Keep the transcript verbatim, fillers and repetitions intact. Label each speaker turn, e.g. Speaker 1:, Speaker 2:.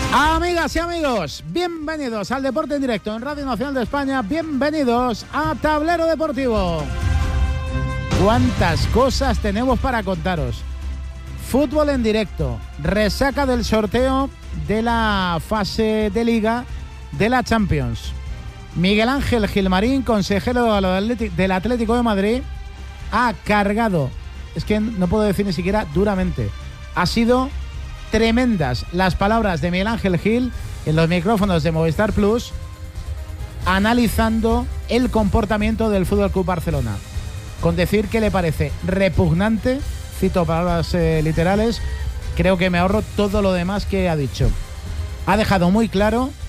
Speaker 1: Amigas y amigos, bienvenidos al Deporte en Directo en Radio Nacional de España, bienvenidos a Tablero Deportivo. ¿Cuántas cosas tenemos para contaros? Fútbol en directo, resaca del sorteo de la fase de Liga de la Champions. Miguel Ángel Gilmarín, consejero del Atlético de Madrid, ha cargado, es que no puedo decir ni siquiera duramente, ha sido tremendas las palabras de Miguel Ángel Gil en los micrófonos de Movistar Plus, analizando el comportamiento del F C Barcelona, con decir que le parece repugnante, cito palabras eh, literales, creo que me ahorro todo lo demás que ha dicho. Ha dejado muy claro